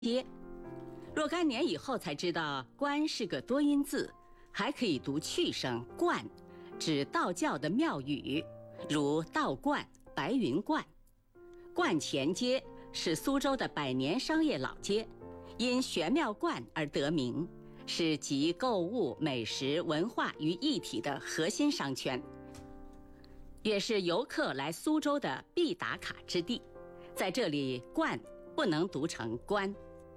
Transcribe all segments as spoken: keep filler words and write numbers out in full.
街。若干年以后才知道“观”是个多音字，还可以读去声“观”，指道教的庙宇，如道观、白云观。观前街是苏州的百年商业老街，因玄妙观而得名，是集购物、美食、文化于一体的核心商圈，也是游客来苏州的必打卡之地。在这里，观不能读成观。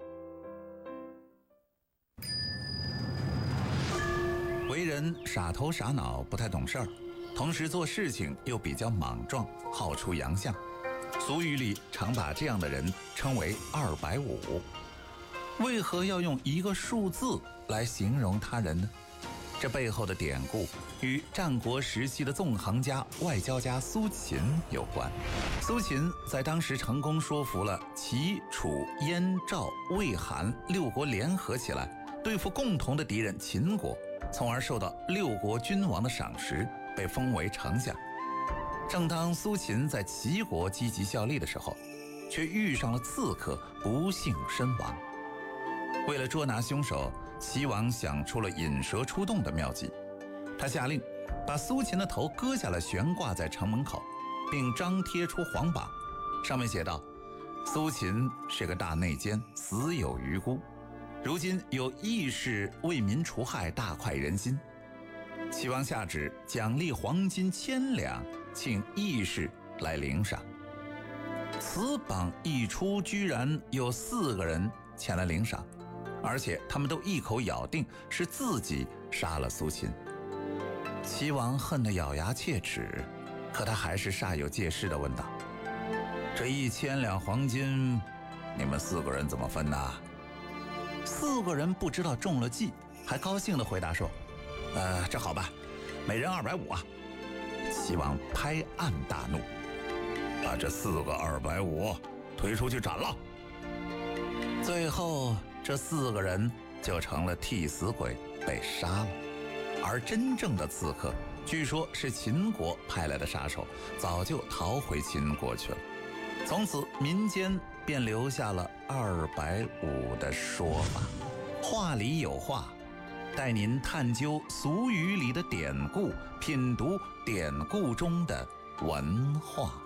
为人傻头傻脑，不太懂事儿，同时做事情又比较莽撞，好出洋相。俗语里常把这样的人称为二百五。为何要用一个数字来形容他人呢？这背后的典故与战国时期的纵横家、外交家苏秦有关。苏秦在当时成功说服了齐、楚、燕、赵、魏、韩六国联合起来对付共同的敌人秦国，从而受到六国君王的赏识，被封为丞相。正当苏秦在齐国积极效力的时候，却遇上了刺客，不幸身亡。为了捉拿凶手，齐王想出了引蛇出洞的妙计。他下令把苏秦的头割下来悬挂在城门口，并张贴出黄榜，上面写道：苏秦是个大内奸，死有余辜，如今有义士为民除害，大快人心。齐王下旨奖励黄金千两，请义士来领赏。此榜一出，居然有四个人前来领赏，而且他们都一口咬定是自己杀了苏秦。齐王恨得咬牙切齿，可他还是煞有介事地问道：这一千两黄金，你们四个人怎么分呢？四个人不知道中了计，还高兴地回答说：呃，这好吧，每人二百五啊。齐王拍案大怒，把这四个二百五推出去斩了。最后这四个人就成了替死鬼，被杀了。而真正的刺客据说是秦国派来的杀手，早就逃回秦国去了。从此民间便留下了二百五的说法。话里有话，带您探究俗语里的典故，品读典故中的文化。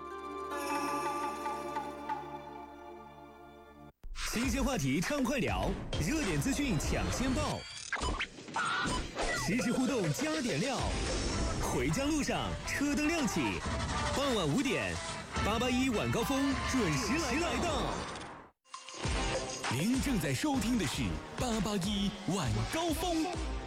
新鲜话题畅快聊，热点资讯抢先报，实时互动加点料。回家路上车灯亮起，傍晚五点，八八一晚高峰准时来到。您正在收听的是八八一晚高峰。